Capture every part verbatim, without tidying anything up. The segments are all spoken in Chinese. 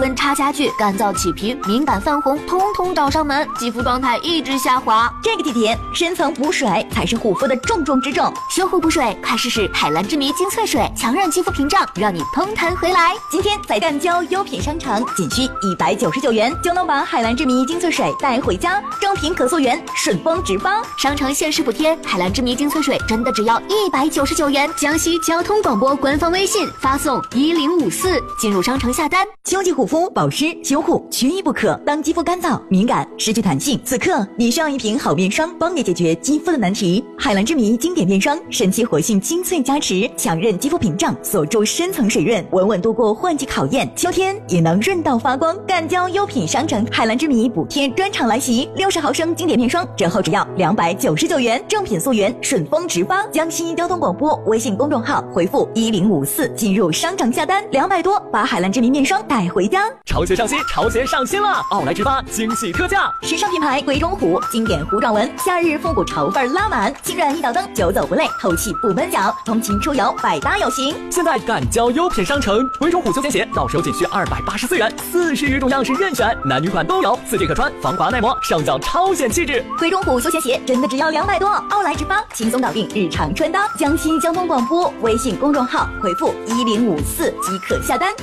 温差家具、干燥起皮、敏感泛红，通通找上门，肌肤状态一直下滑。 这个季节，深层补水才是护肤的重中之重。 修护补水，快试试海蓝之谜精粹水，强韧肌肤屏障，让你通弹回来。 今天在干胶优品商城，仅需一百九十九元就能把海蓝之谜精粹水带回家，正品可溯源，顺丰直发。 商城限时补贴，海蓝之谜精粹水真的只要一百九十九元。江西交通广播官方微信发送一零五四进入商城下单。 秋季护肤保湿修护缺一不可，当肌肤干燥敏感失去弹性，此刻你需要一瓶好面霜，帮你解决肌肤的难题。海蓝之谜经典面霜，神奇活性精粹加持，强韧肌肤屏障，锁住深层水润，稳稳度过换季考验，秋天也能润到发光。干胶优品商城海蓝之谜补贴专场来袭，六十毫升经典面霜折后只要两百九十九元，正品溯源，顺丰直发。江西交通广播微信公众号回复一零五四进入商城下单，两百多把海蓝之谜面霜带回家。 潮鞋上新，潮鞋上新了！奥莱直发惊喜特价， 时尚品牌鬼冢虎经典糊状纹，夏日复古潮范拉满，轻软一脚蹬，久走不累，透气不闷脚，通勤出游百搭有型。 现在干胶优品商城，鬼冢虎休闲鞋到手仅需二百八十四元，四十余种样式任选，男女款都有，四件可穿，防滑耐磨，上脚超显气质。 鬼冢虎休闲鞋真的只要两百多，奥莱直发轻松搞定日常穿搭。江西交通广播微信公众号回复一零五四即可下单。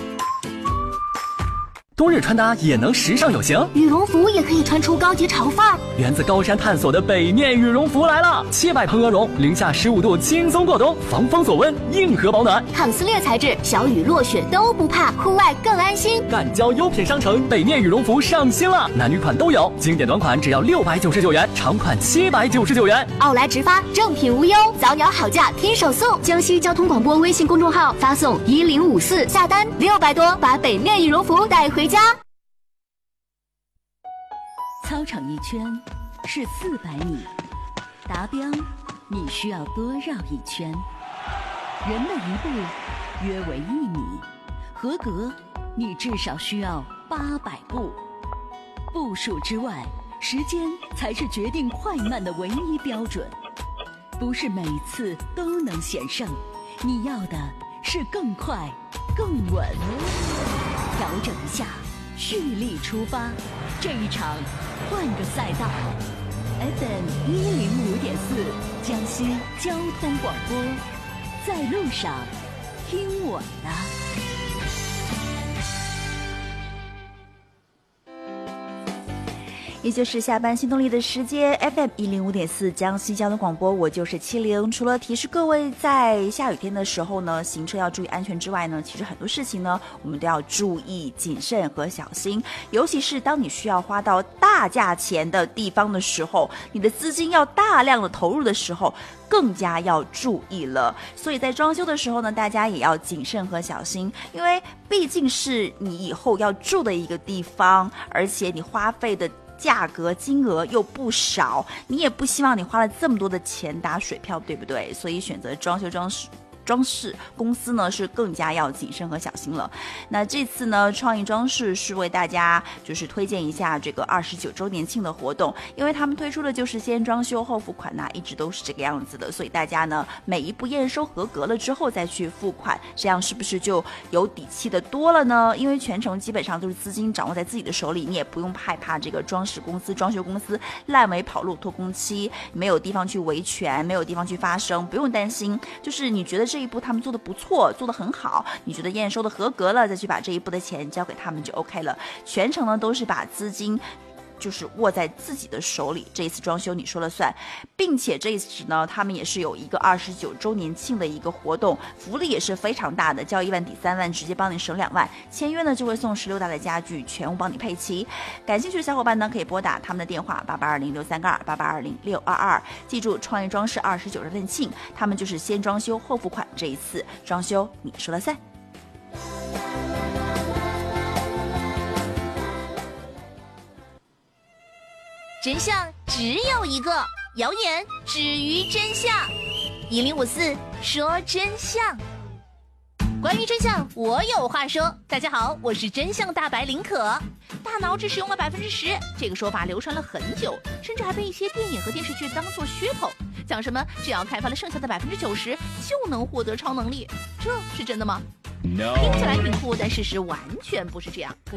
冬日穿搭也能时尚有型， 羽绒服也可以穿出高级潮范儿。 源自高山探索的北面羽绒服来了，七百蓬鹅绒，零下十五度轻松过冬，防风锁温，硬核保暖， 抗撕裂材质，小雨落雪都不怕，户外更安心。 干胶优品商城北面羽绒服上新了，男女款都有，经典短款只要六百九十九元，长款七百九十九元。 奥莱直发，正品无忧，早鸟好价拼手速。江西交通广播微信公众号发送一零五四下单，六百多把北面羽绒服带回家。 操场一圈是四百米，达标你需要多绕一圈。人的一步约为一米，合格你至少需要八百步。步数之外，时间才是决定快慢的唯一标准。不是每次都能险胜，你要的是更快更稳。调整一下，蓄力出发，这一场换个赛道。 F M 一零五点四，江西交通广播，在路上听我的。 也就是下班新动力的时间 ，F M 一零五点四江西交通广播，我就是七零。除了提示各位在下雨天的时候呢，行车要注意安全之外呢，其实很多事情呢，我们都要注意谨慎和小心。尤其是当你需要花到大价钱的地方的时候，你的资金要大量的投入的时候，更加要注意了。所以在装修的时候呢，大家也要谨慎和小心，因为毕竟是你以后要住的一个地方，而且你花费的价格金额又不少，你也不希望你花了这么多的钱打水漂，对不对？所以选择装修装饰装饰公司呢是更加要谨慎和小心了。那这次呢，创意装饰是为大家就是推荐一下这个二十九周年庆的活动，因为他们推出的就是先装修后付款，那一直都是这个样子的，所以大家呢每一步验收合格了之后再去付款，这样是不是就有底气的多了呢？因为全程基本上都是资金掌握在自己的手里，你也不用害怕这个装饰公司、装修公司烂尾跑路拖工期，没有地方去维权，没有地方去发声，不用担心。就是你觉得这这一步他们做的不错，做的很好，你觉得验收的合格了，再去把这一步的钱交给他们就 OK 了。全程呢都是把资金就是握在自己的手里，这一次装修你说了算，并且这一次呢，他们也是有一个二十九周年庆的一个活动，福利也是非常大的，交一万抵三万，直接帮你省两万，签约呢就会送十六大的家具，全屋帮你配齐。感兴趣的小伙伴呢，可以拨打他们的电话八八二零六三个二八八二零六二二，记住创意装饰二十九周年庆，他们就是先装修后付款，这一次装修你说了算。 真相只有一个，谣言止于真相。一零五四说真相，关于真相，我有话说。大家好，我是真相大白林可。大脑只使用了百分之十，这个说法流传了很久，甚至还被一些电影和电视剧当作噱头，讲什么只要开发了剩下的百分之九十就能获得超能力，这是真的吗？ No. 听起来挺酷，但事实完全不是这样。